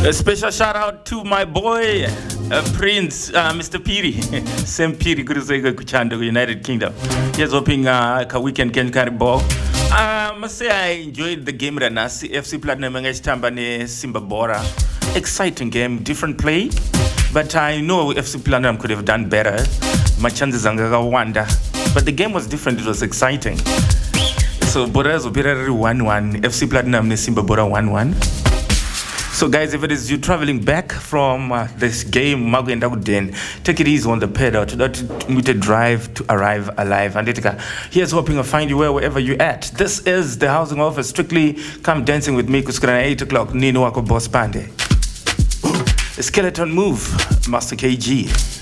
A special shout out to my boy, Prince, Mr. Piri. Sam Piri, Guruzega Kuchanda, United Kingdom. He's hoping a weekend can carry ball. I must say I enjoyed the game Ranasi FC Platinum against Tambane Simba Bora. Exciting game, different play. But I know FC Platinum could have done better. My chances are wonder. But the game was different, it was exciting. So Bora Zobira 1-1, FC Platinum Simba Bora 1-1. So guys, if it is you traveling back from this game, take it easy on the pedal to that drive to arrive alive. And here's hoping I'll find you wherever you're at. This is the Housing Office. Strictly come dancing with me, kuskana 8 o'clock, Nino Wako Boss Pande. Skeleton Move, Master KG.